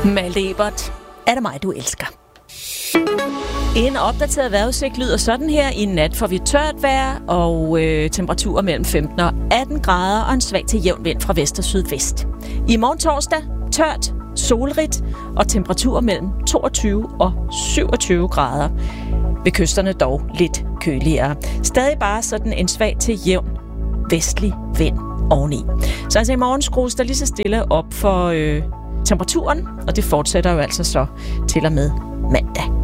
Malte Ebert, er det mig, du elsker? En opdateret vejrudsigt lyder sådan her. I nat får vi tørt vejr og temperaturer mellem 15 og 18 grader og en svag til jævn vind fra vest og sydvest. I morgen torsdag tørt, solrigt og temperaturer mellem 22 og 27 grader. Ved kysterne dog lidt køligere. Stadig bare sådan en svag til jævn vestlig vind oveni. Så altså i morgen skrues der lige så stille op for temperaturen, og det fortsætter jo altså så til og med mandag.